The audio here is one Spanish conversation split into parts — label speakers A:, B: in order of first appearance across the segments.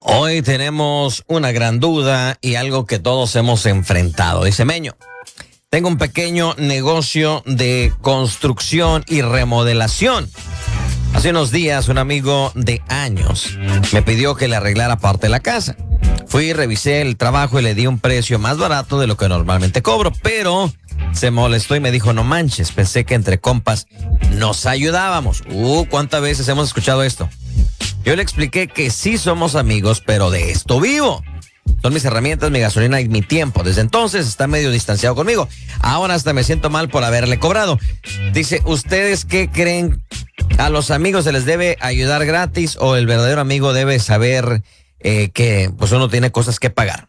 A: Hoy tenemos una gran duda y algo que todos hemos enfrentado. Dice Meño, tengo un pequeño negocio de construcción y remodelación. Hace unos días un amigo de años me pidió que le arreglara parte de la casa. Fui, revisé el trabajo y le di un precio más barato de lo que normalmente cobro, pero se molestó y me dijo, no manches, pensé que entre compas nos ayudábamos. ¿Cuántas veces hemos escuchado esto? Yo le expliqué que sí somos amigos, pero de esto vivo. Son mis herramientas, mi gasolina y mi tiempo. Desde entonces está medio distanciado conmigo. Ahora hasta me siento mal por haberle cobrado. Dice, ¿ustedes qué creen? ¿A los amigos se les debe ayudar gratis o el verdadero amigo debe saber que pues uno tiene cosas que pagar?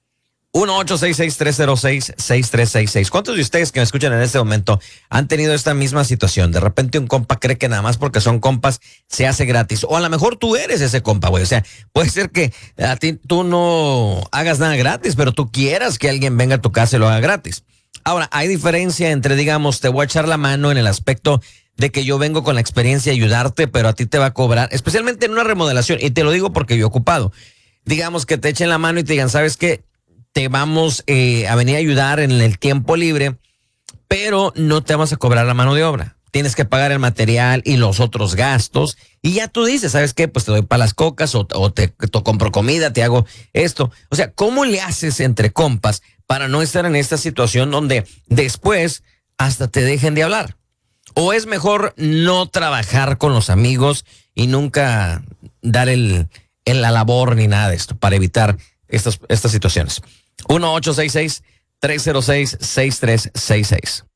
A: 1-866-306-6366. ¿Cuántos de ustedes que me escuchan en este momento han tenido esta misma situación? De repente un compa cree que nada más porque son compas se hace gratis. O a lo mejor tú eres ese compa, güey. O sea, puede ser que a ti tú no hagas nada gratis, pero tú quieras que alguien venga a tu casa y lo haga gratis. Ahora, hay diferencia entre, digamos, te voy a echar la mano en el aspecto de que yo vengo con la experiencia a ayudarte, pero a ti te va a cobrar, especialmente en una remodelación. Y te lo digo porque yo he ocupado. Digamos que te echen la mano y te digan, ¿sabes qué? Te vamos a venir a ayudar en el tiempo libre, pero no te vamos a cobrar la mano de obra. Tienes que pagar el material y los otros gastos. Y ya tú dices, ¿sabes qué? Pues te doy para las cocas o te compro comida, te hago esto. O sea, ¿cómo le haces entre compas para no estar en esta situación donde después hasta te dejen de hablar? ¿O es mejor no trabajar con los amigos y nunca dar la labor ni nada de esto para evitar estas situaciones? 1-866-306-6366.